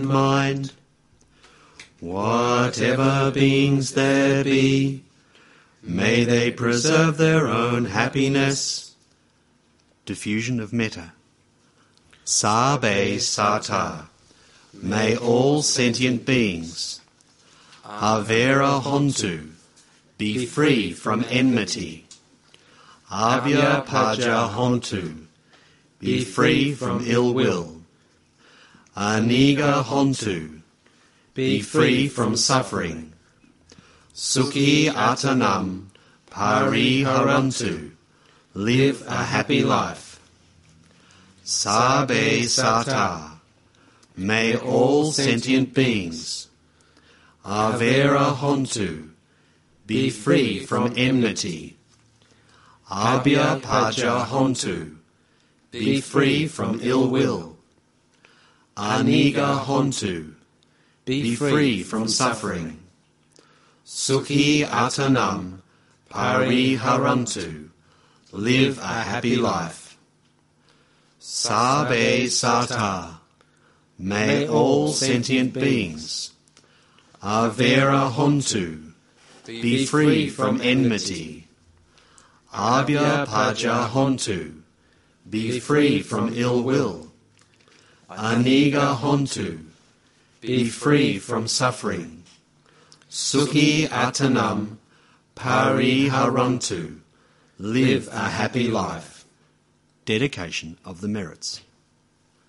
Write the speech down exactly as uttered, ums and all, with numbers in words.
mind. Whatever beings there be, may they preserve their own happiness. Diffusion of metta. Sabbe sata. May all sentient beings, avera hontu, be free from enmity. Avya paja hontu, be free from ill will. Aniga hontu, be free from suffering. Sukhi atanam pariharantu, live a happy life. Sabbe sata, may all sentient beings, avera hontu, be free from enmity. Abhya paja hontu, be free from ill will. Aniga hontu, be free from suffering. Sukhi atanam pariharantu, live a happy life. Sabbe sata, may all sentient beings, avera hontu, be free from enmity. Abhya paja hontu, be free from ill will. Aniga hontu, be free from suffering. Sukhi atanam pariharantu, live a happy life. Dedication of the merits.